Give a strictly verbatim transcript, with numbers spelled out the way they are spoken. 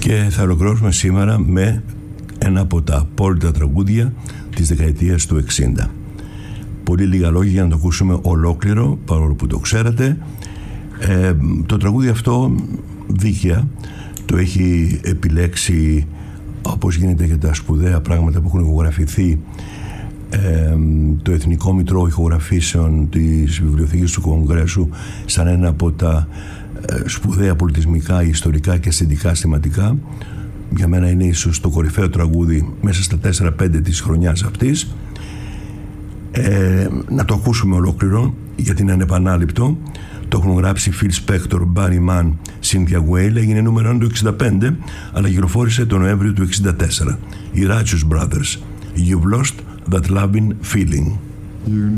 Και θα ολοκληρώσουμε σήμερα με ένα από τα απόλυτα τραγούδια της δεκαετίας του εξήντα. Πολύ λίγα λόγια για να το ακούσουμε ολόκληρο, παρόλο που το ξέρατε. Ε, το τραγούδι αυτό δίκαια το έχει επιλέξει, όπως γίνεται για τα σπουδαία πράγματα που έχουν ηχογραφηθεί, ε, το Εθνικό Μητρό Ηχογραφήσεων της Βιβλιοθήκης του Κογκρέσου σαν ένα από τα ε, σπουδαία πολιτισμικά, ιστορικά και αισθητικά θεματικά. Για μένα είναι ίσως το κορυφαίο τραγούδι μέσα στα τέσσερα πέντε της χρονιάς αυτής. Ε, να το ακούσουμε ολόκληρο γιατί είναι ανεπανάληπτο. Το έχουν γράψει Phil Spector, Barry Mann, Cynthia Weil. Έγινε νούμερο ένα το εξήντα πέντε, αλλά κυκλοφόρησε τον Νοέμβριο του εξήντα τέσσερα. Οι Righteous Brothers, You've Lost That Loving Feeling.